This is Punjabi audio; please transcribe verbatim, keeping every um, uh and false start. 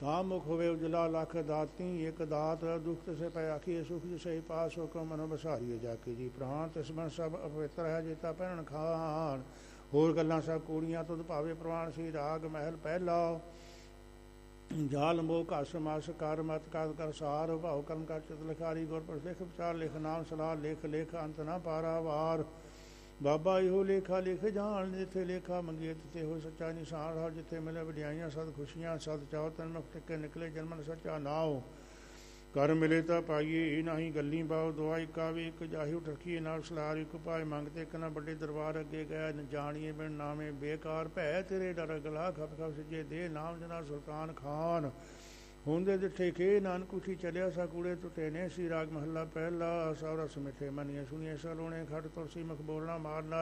ਤਾਂ ਮੁਖ ਹੋਵੇ ਉਜਲਾ ਲਖ ਦਾਤੀ ਇੱਕ ਦਾਤ ਦੁਖ ਤਿਸੇ ਪੈ ਆਖੀਏ ਸੁਖ ਜਿਸੇ ਪਾਸ ਹੁਕਮ ਮਨੋ ਬਸਾਰੀਏ ਜਾ ਕੇ ਜੀ ਪ੍ਰਾਣ ਤਿਸਮਨ ਸਭ ਅਪਵਿੱਤਰ ਹੈ ਜੇਤਾ ਪਹਿਣ ਖਾਨ ਹੋਰ ਗੱਲਾਂ ਸਭ ਕੂੜੀਆਂ ਤੁਧ ਭਾਵੇ ਪ੍ਰਵਾਨ ਸੀ ਰਾਗ ਮਹਿਲ ਪਹਿਲਾ ਜਾਲ ਮੋਹ ਘਸ ਮਸ ਕਰ ਮਤ ਕਰ ਕਰ ਸਾਰ ਭਾਉ ਕਰਮ ਕਰ ਚਿਤ ਲਿਖਾਰੀ ਗੁਰ ਪਰ ਲਿਖ ਵਿਚਾਰ ਲਿਖ ਨਾਮ ਸਲਾਹ ਲਿਖ ਲਿਖ ਅੰਤ ਨਾ ਪਾਰਾ ਵਾਰ ਬਾਬਾ ਇਹੋ ਲੇਖਾ ਲਿਖ ਜਾਣ ਜਿੱਥੇ ਲੇਖਾ ਮੰਗੇ ਤਿੱਥੇ ਹੋ ਸੱਚਾ ਨਿਸ਼ਾਨ ਹੋ ਜਿੱਥੇ ਮਿਲੇ ਵਡਿਆਈਆਂ ਸਦ ਖੁਸ਼ੀਆਂ ਸਦ ਚਾਉ ਤਨ ਮੁਖ ਟਿਕੇ ਨਿਕਲੇ ਜਨਮਨ ਸੱਚਾ ਨਾਉ ਕਰ ਮਿਲੇ ਤਾਂ ਪਾਈਏ ਨਹੀਂ ਗੱਲੀ ਬਾਉ ਦੁਆਈ ਕਾਵੇ ਇੱਕ ਜਾਹੀ ਠਰਕੀਏ ਨਾਲ ਸਲਾਰ ਇੱਕ ਪਾਏ ਮੰਗਤੇ ਇੱਕ ਨਾ ਵੱਡੇ ਦਰਬਾਰ ਅੱਗੇ ਗਏ ਨ ਜਾਣੀਏ ਬਿਨ ਨਾਮੇ ਬੇਕਾਰ ਭੈ ਤੇਰੇ ਡਰ ਗਲਾ ਖਪ ਖਪ ਸੱਜੇ ਦੇ ਨਾਮ ਜਨਾ ਸੁਲਤਾਨ ਖਾਨ ਹੁੰਦੇ ਦਿੱਠੇ ਕੇ ਨਾਨਕ ਉਠੀ ਚਲਿਆ ਸਾ ਕੂੜੇ ਟੁੱਟੇ ਨੇ ਸੀ ਰਾਗ ਮਹੱਲਾ ਪਹਿਲਾ ਸੌਰਸ ਮਿੱਠੇ ਮਨੀਏ ਸੁਣੀਏ ਸਲੋਣੇ ਖੜ ਤੁਲਸੀ ਮੁਖ ਬੋਲਣਾ ਮਾਰਨਾ